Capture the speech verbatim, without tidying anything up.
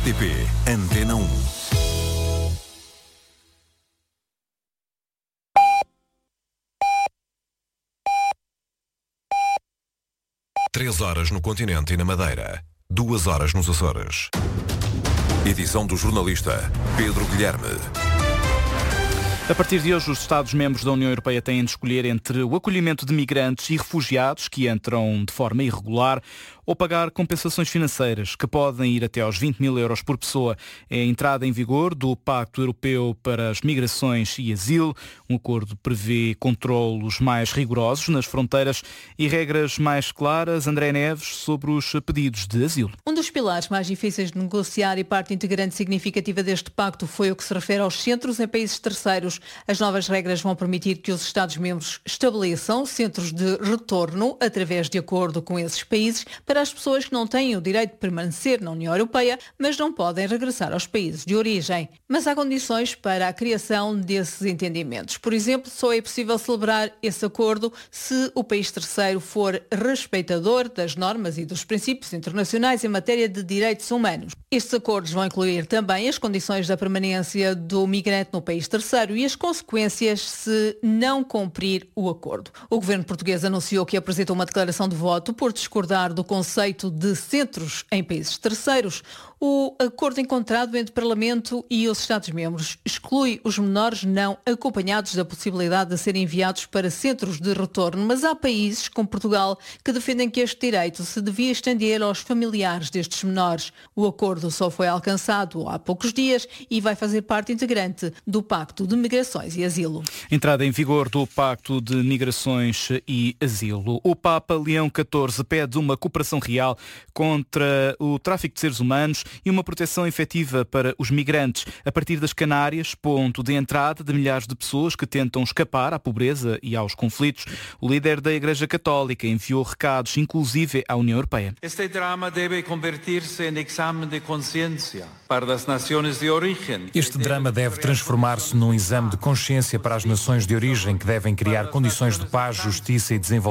T P Antena um. Três horas no continente e na Madeira. Duas horas nos Açores. Edição do jornalista Pedro Guilherme. A partir de hoje, os Estados-membros da União Europeia têm de escolher entre o acolhimento de migrantes e refugiados que entram de forma irregular ou pagar compensações financeiras que podem ir até aos vinte mil euros por pessoa. É a entrada em vigor do Pacto Europeu para as Migrações e Asilo. Um acordo prevê controlos mais rigorosos nas fronteiras e regras mais claras. André Neves, sobre os pedidos de asilo. Um dos pilares mais difíceis de negociar e parte integrante significativa deste pacto foi o que se refere aos centros em países terceiros. As novas regras vão permitir que os Estados-membros estabeleçam centros de retorno através de acordo com esses países para as pessoas que não têm o direito de permanecer na União Europeia, mas não podem regressar aos países de origem. Mas há condições para a criação desses entendimentos. Por exemplo, só é possível celebrar esse acordo se o país terceiro for respeitador das normas e dos princípios internacionais em matéria de direitos humanos. Estes acordos vão incluir também as condições da permanência do migrante no país terceiro e as consequências se não cumprir o acordo. O governo português anunciou que apresentou uma declaração de voto por discordar do conceito de centros em países terceiros. O acordo encontrado entre o Parlamento e os Estados-membros exclui os menores não acompanhados da possibilidade de serem enviados para centros de retorno, mas há países, como Portugal, que defendem que este direito se devia estender aos familiares destes menores. O acordo só foi alcançado há poucos dias e vai fazer parte integrante do Pacto de Migrações e Asilo. Entrada em vigor do Pacto de Migrações e Asilo. O Papa Leão catorze pede uma cooperação real contra o tráfico de seres humanos e uma proteção efetiva para os migrantes. A partir das Canárias, ponto de entrada de milhares de pessoas que tentam escapar à pobreza e aos conflitos, o líder da Igreja Católica enviou recados, inclusive à União Europeia. Este drama deve convertir-se em exame de consciência para as nações de origem. Este drama deve transformar-se num exame de consciência para as nações de origem que devem criar condições de paz, justiça e desenvolvimento